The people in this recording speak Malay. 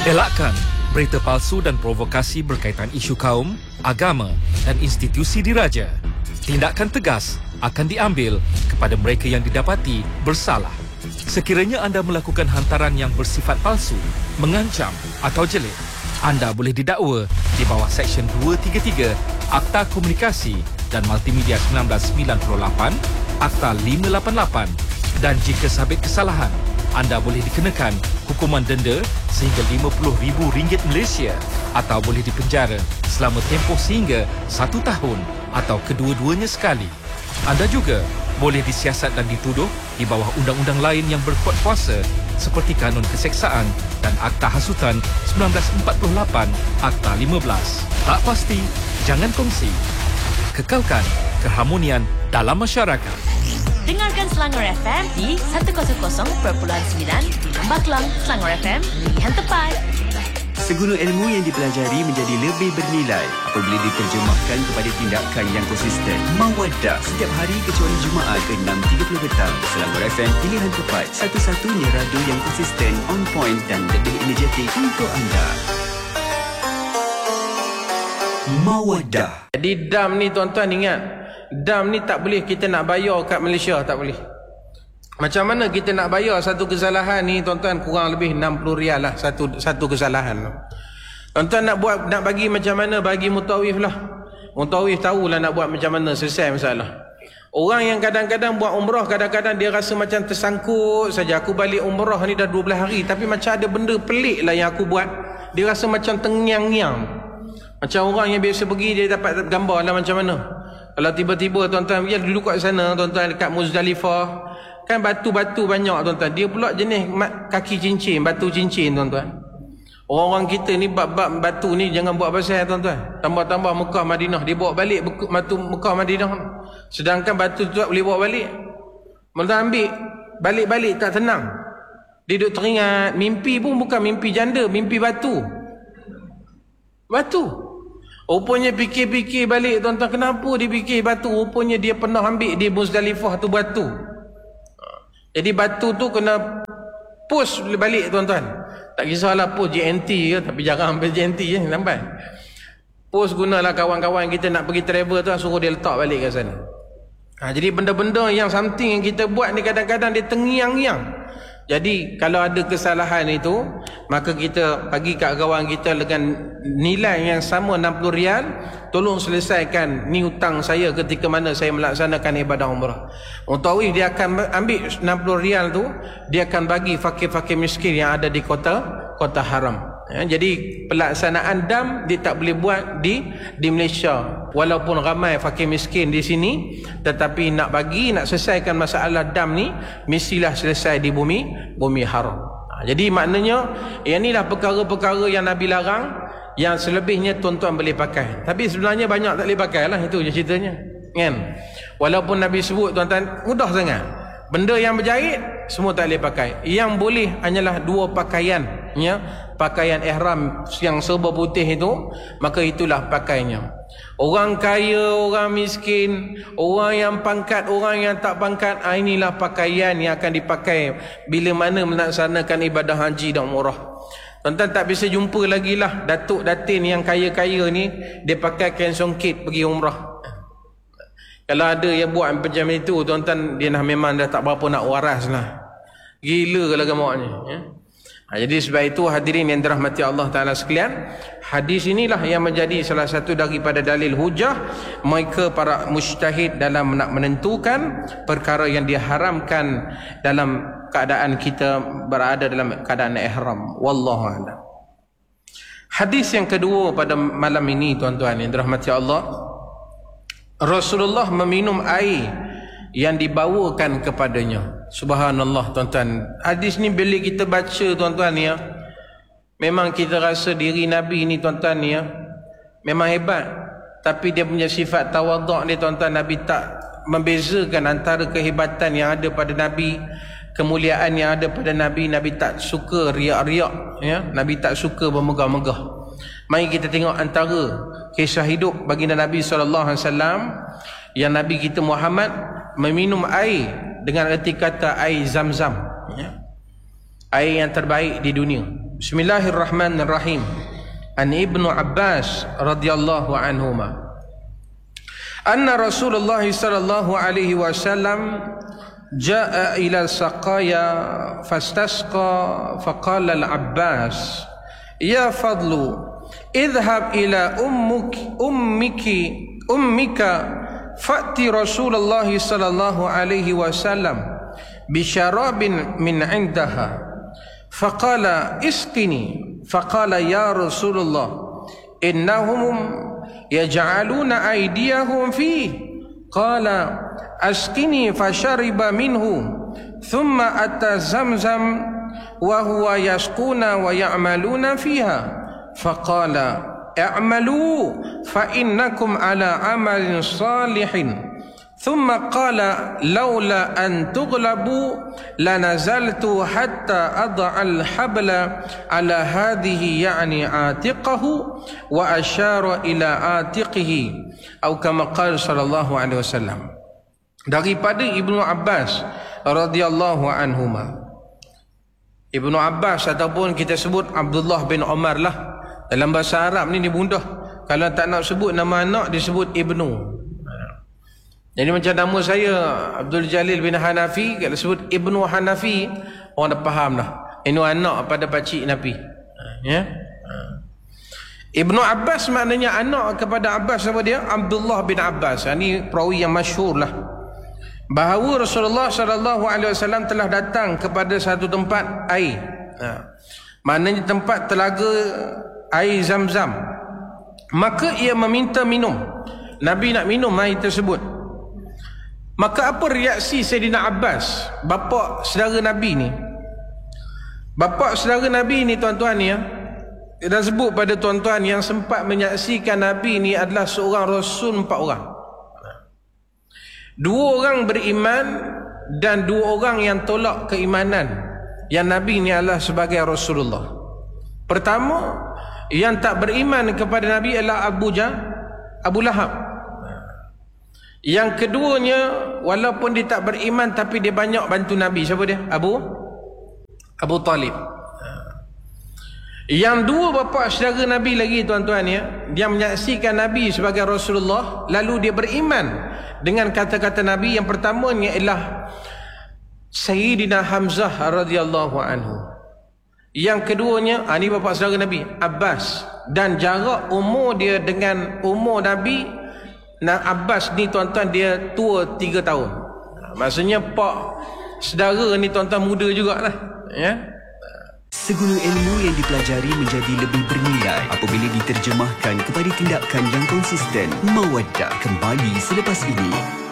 Elakkan berita palsu dan provokasi berkaitan isu kaum, agama dan institusi diraja. Tindakan tegas akan diambil kepada mereka yang didapati bersalah. Sekiranya anda melakukan hantaran yang bersifat palsu, mengancam atau jelik, anda boleh didakwa di bawah Seksyen 233 Akta Komunikasi dan Multimedia 1998, Akta 588, dan jika sabit kesalahan, anda boleh dikenakan hukuman denda sehingga RM50,000 Malaysia atau boleh dipenjara selama tempoh sehingga 1 tahun atau kedua-duanya sekali. Anda juga boleh disiasat dan dituduh di bawah undang-undang lain yang berkuat kuasa seperti Kanun Keseksaan dan Akta Hasutan 1948, Akta 15. Tak pasti, jangan kongsi. Kekalkan keharmonian dalam masyarakat. Dengarkan Selangor FM di 100.9 di Lembah Kelang, Selangor FM, pilihan tepat. Segunu ilmu yang dipelajari menjadi lebih bernilai apabila diterjemahkan kepada tindakan yang konsisten. Mawaddah setiap hari kecuali Jumaat ke 6.30 petang. Selangor FM, pilihan tepat. Satu-satunya radio yang konsisten, on point dan lebih energetik untuk anda. Mawaddah. Jadi dam ni tuan-tuan ingat, dam ni tak boleh kita nak bayar kat Malaysia, tak boleh. Macam mana kita nak bayar satu kesalahan ni tuan-tuan, kurang lebih RM60 lah satu kesalahan. Tuan-tuan nak bagi macam mana, bagi mutawif lah. Mutawif tahulah nak buat macam mana selesai masalah. Orang yang kadang-kadang buat umrah, kadang-kadang dia rasa macam tersangkut saja. Aku balik umrah ni dah 12 hari tapi macam ada benda pelik lah yang aku buat. Dia rasa macam tengyang-nyang. Macam orang yang biasa pergi dia dapat gambar lah macam mana. Kalau tiba-tiba tuan-tuan dia duduk kat sana tuan-tuan dekat Muzdalifah, kan batu-batu banyak tuan-tuan. Dia pula jenis kaki cincin, batu cincin tuan-tuan. Orang-orang kita ni bab-bab batu ni jangan buat pasal tuan-tuan. Tambah-tambah Mekah Madinah, dia bawa balik batu Mekah Madinah. Sedangkan batu tu tak boleh bawa balik. Mereka ambil balik-balik tak tenang. Dia duduk teringat, mimpi pun bukan mimpi janda, mimpi batu. Batu. Rupanya fikir-fikir balik tuan-tuan, kenapa dia fikir batu? Rupanya dia pernah ambil di Muzdalifah tu batu. Jadi batu tu kena push balik tuan-tuan. Tak kisahlah push JNT ke, tapi jarang sampai JNT je sampai. Push gunalah kawan-kawan kita nak pergi travel tu, suruh dia letak balik kat sana. Jadi benda-benda yang something yang kita buat ni kadang-kadang dia tengyang-nyang. Jadi kalau ada kesalahan itu, maka kita bagi kat kawan kita dengan nilai yang sama RM60, tolong selesaikan ni hutang saya ketika mana saya melaksanakan ibadah umrah. Mutawif dia akan ambil RM60 tu, dia akan bagi fakir-fakir miskin yang ada di kota haram. Jadi pelaksanaan dam dia tak boleh buat di Malaysia. Walaupun ramai fakir miskin di sini, tetapi nak selesaikan masalah dam ni mestilah selesai di bumi haram. Jadi maknanya yang inilah perkara-perkara yang Nabi larang, yang selebihnya tuan-tuan boleh pakai. Tapi sebenarnya banyak tak boleh pakai lah, itu je ceritanya, kan? Walaupun Nabi sebut tuan-tuan mudah sangat. Benda yang berjahit semua tak boleh pakai. Yang boleh hanyalah 2 pakaian, ya. Pakaian ihram yang serba putih itu, maka itulah pakainya. Orang kaya, orang miskin, orang yang pangkat, orang yang tak pangkat, inilah pakaian yang akan dipakai bila mana melaksanakan ibadah haji dan umrah. Tuan-tuan tak bisa jumpa lagi lah datuk datin yang kaya-kaya ni dia pakai kain songkit pergi umrah. Kalau ada yang buat macam itu tuan-tuan, dia memang dah tak berapa nak waras lah. Gila kalau gamaknya, ya? Jadi sebab itu hadirin yang dirahmati Allah Ta'ala sekalian, hadis inilah yang menjadi salah satu daripada dalil hujah mereka para mujtahid dalam nak menentukan perkara yang diharamkan dalam keadaan kita berada dalam keadaan ihram. Wallahu a'lam. Hadis yang kedua pada malam ini tuan-tuan yang dirahmati Allah, Rasulullah meminum air yang dibawakan kepadanya. Subhanallah tuan-tuan. Hadis ni bila kita baca tuan-tuan ya, memang kita rasa diri Nabi ni tuan-tuan ya, memang hebat. Tapi dia punya sifat tawaduk ni tuan-tuan, Nabi tak membezakan antara kehebatan yang ada pada Nabi, kemuliaan yang ada pada Nabi. Nabi tak suka riak-riak, ya. Nabi tak suka bermegah-megah. Mari kita tengok antara kisah hidup baginda Nabi SAW yang Nabi kita Muhammad meminum air dengan erti kata air Zam-Zam, ya. Air yang terbaik di dunia. Bismillahirrahmanirrahim. An Ibnu Abbas radhiyallahu anhuma anna Rasulullah sallallahu alaihi wasallam jaa ila saqaya fastasqa faqala al-Abbas ya Fadlu idhhab ila ummika fa'ti Rasulullah sallallahu alaihi wasallam bisharabin min 'indaha faqala isqini faqala ya Rasulullah innahum yaj'aluna aydiyahum fihi qala asqini fashariba minhu thumma ata zamzam wa huwa yasquna wa ya'maluna fiha faqala i'malu fa innakum ala amalin salihin thumma qala laula an tughlabu lanazaltu hatta ad'a al-habla ala hadhihi ya'ni atiqahu wa asyara ila atiqihi atau kama qala sallallahu alaihi wasallam. Daripada Ibnu Abbas radhiyallahu anhuma. Ibnu Abbas ataupun kita sebut Abdullah bin Umar lah. Dalam bahasa Arab ni mudah. Kalau tak nak sebut nama anak disebut Ibnu. Jadi macam nama saya Abdul Jalil bin Hanafi, kalau sebut Ibnu Hanafi orang dah faham dah. Ini anak pada pakcik Nabi. Ya. Ibnu Abbas maknanya anak kepada Abbas apa dia? Abdullah bin Abbas. Ini perawi yang masyhur lah. Bahawa Rasulullah sallallahu alaihi wasallam telah datang kepada satu tempat air. Maknanya tempat telaga air Zam-Zam. Maka ia meminta minum. Nabi nak minum air tersebut. Maka apa reaksi Sayyidina Abbas, bapa saudara Nabi ni? Bapa saudara Nabi ni tuan-tuan ya, kita sebut pada tuan-tuan yang sempat menyaksikan Nabi ni adalah seorang Rasul 4 orang. 2 orang beriman dan 2 orang yang tolak keimanan yang Nabi ni adalah sebagai Rasulullah. Pertama, yang tak beriman kepada Nabi adalah Abu Lahab. Yang keduanya, walaupun dia tak beriman tapi dia banyak bantu Nabi. Siapa dia? Abu Talib. Yang 2 bapa saudara Nabi lagi tuan-tuan ya, dia menyaksikan Nabi sebagai Rasulullah, lalu dia beriman dengan kata-kata Nabi. Yang pertamanya ialah Sayyidina Hamzah radhiyallahu anhu. Yang keduanya, ini bapa saudara Nabi, Abbas. Dan jarak umur dia dengan umur Nabi, Abbas ni tuan-tuan dia tua 3 tahun. Maksudnya pak saudara ni tuan-tuan muda jugalah ya. Segala ilmu yang dipelajari menjadi lebih bernilai apabila diterjemahkan kepada tindakan yang konsisten. Mawaddah kembali selepas ini.